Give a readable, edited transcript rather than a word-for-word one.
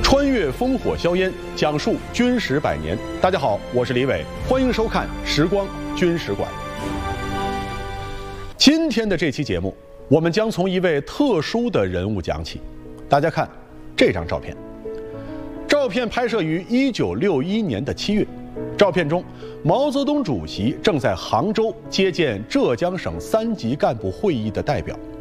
穿越烽火硝烟，讲述军史百年。大家好，我是李伟，欢迎收看《时光军史馆》。今天的这期节目，我们将从一位特殊的人物讲起。大家看这张照片，照片拍摄于1961年的7月。照片中，毛泽东主席正在杭州接见浙江省3级干部会议的代表。